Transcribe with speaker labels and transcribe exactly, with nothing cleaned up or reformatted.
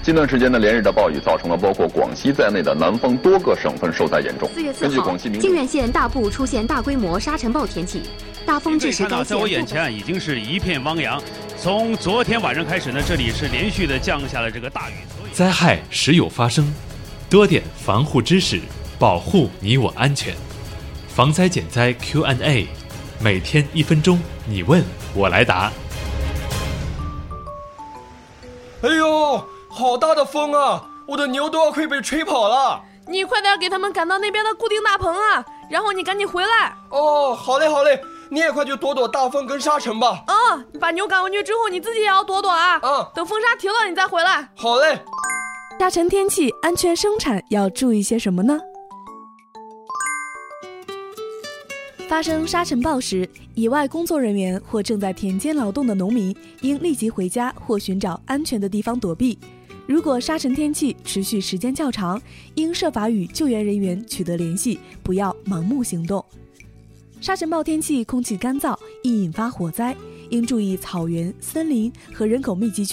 Speaker 1: 近段时间的连日的暴雨，造成了包括广西在内的南方多个省份受灾严重。
Speaker 2: 四月四号，靖远县大部出现大规模沙尘暴天气，大风致使该县。
Speaker 3: 在我眼前啊，已经是一片汪洋。从昨天晚上开始呢，这里是连续的降下了这个大雨。
Speaker 4: 灾害时有发生，多点防护知识，保护你我安全。防灾减灾 Q and A， 每天一分钟，你问我来答。
Speaker 5: 哎呦，好大的风啊！我的牛都要快被吹跑了。
Speaker 6: 你快点给他们赶到那边的固定大棚啊，然后你赶紧回来。
Speaker 5: 哦，好嘞好嘞，你也快去躲躲大风跟沙尘吧。
Speaker 6: 嗯，把牛赶回去之后，你自己也要躲躲啊。
Speaker 5: 嗯，
Speaker 6: 等风沙停了你再回来。
Speaker 5: 好嘞。
Speaker 7: 沙尘天气安全生产要注意些什么呢？发生沙尘暴时，野外工作人员或正在田间劳动的农民应立即回家或寻找安全的地方躲避。如果沙尘天气持续时间较长，应设法与救援人员取得联系，不要盲目行动。沙尘暴天气空气干燥，易引发火灾，应注意草原、森林和人口密集区